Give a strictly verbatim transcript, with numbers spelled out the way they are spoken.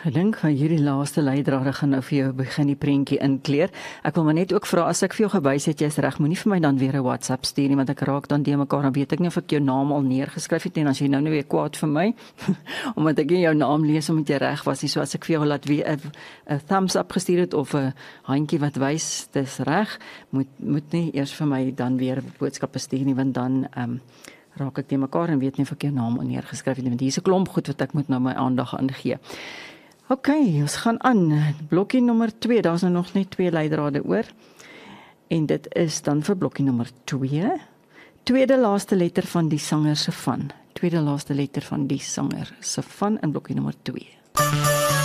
Ek dink hierdie laaste leidrade gaan nou vir jou begin die prentjie inkleer. Ek wil maar net ook vra, as ek vir jou gewys het jy's reg, moenie vir my dan weer 'n WhatsApp stuur nie, want ek raak dan de mekaar, dan weet ek nie of ek jou naam al neergeskryf het nie, en as jy nou nou weer kwaad vir my, omdat ek nie jou naam lees omdat jy reg was nie, so as ek vir jou laat weer 'n thumbs up gestuur het of 'n handjie wat wys dis reg, moet moet nie eers vir my dan weer boodskappe stuur nie, want dan ehm um, raak ek te mekaar en weet nie of ek jou naam neergeskryf het nie, want hier is 'n klomp goed wat ek moet nou my aandag aan gee. OK, ons gaan aan. Blokkie nommer twee, daar's nou nog net twee leidrade oor. En dit is dan vir blokkie nommer twee. Tweede laaste letter van die sanger se van. Tweede laaste letter van die sanger se van in blokkie nommer twee.